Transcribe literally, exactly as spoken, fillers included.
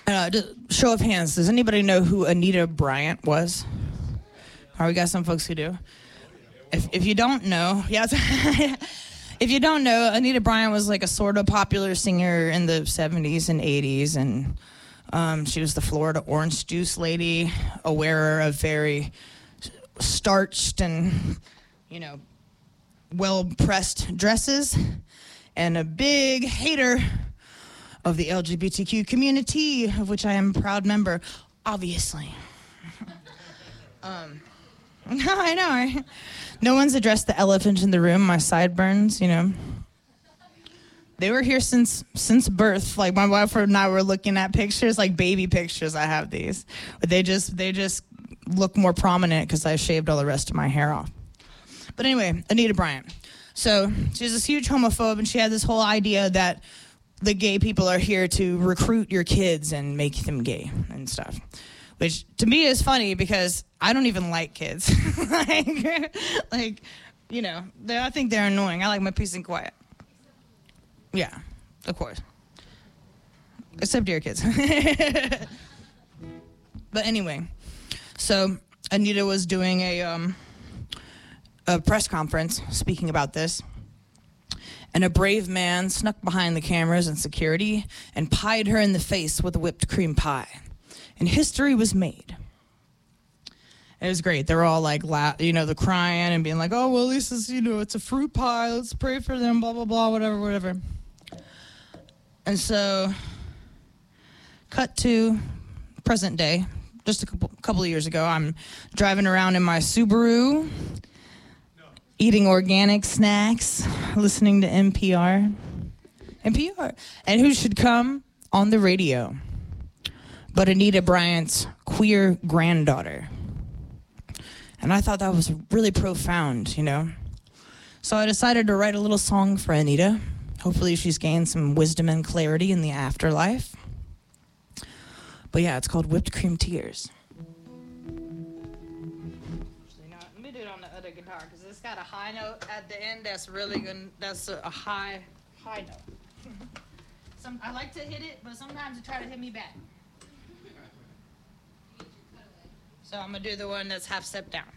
Uh, just show of hands. Does anybody know who Anita Bryant was? All right, we got some folks who do. If if you don't know, yes. If you don't know, Anita Bryant was like a sort of popular singer in the seventies and eighties, and um, she was the Florida orange juice lady, a wearer of very starched and, you know, well-pressed dresses, and a big hater of the L G B T Q community, of which I am a proud member, obviously. um, no, I know, right? No one's addressed the elephant in the room, my sideburns, you know. They were here since since birth. Like, my wife and I were looking at pictures, like baby pictures. I have these. But they just, they just look more prominent because I shaved all the rest of my hair off. But anyway, Anita Bryant. So she's this huge homophobe, and she had this whole idea that the gay people are here to recruit your kids and make them gay and stuff. Which to me is funny because I don't even like kids. like, like, you know, I think they're annoying. I like my peace and quiet. Yeah, of course. Except your kids. But anyway, so Anita was doing a um, a press conference speaking about this. And a brave man snuck behind the cameras and security and pied her in the face with a whipped cream pie. And history was made. It was great. They were all like, la- you know, the crying and being like, oh, well, at least it's, you know, it's a fruit pie. Let's pray for them, blah, blah, blah, whatever, whatever. And so, cut to present day, just a couple, couple of years ago. I'm driving around in my Subaru, eating organic snacks, listening to N P R. N P R. And who should come on the radio but Anita Bryant's queer granddaughter? And I thought that was really profound, you know? So I decided to write a little song for Anita. Hopefully she's gained some wisdom and clarity in the afterlife. But yeah, it's called Whipped Cream Tears. Let me do it on the other guitar, because it's got a high note at the end that's really good. That's a, a high, high note. Some, I like to hit it, but sometimes it try to hit me back. So I'm going to do the one that's half step down.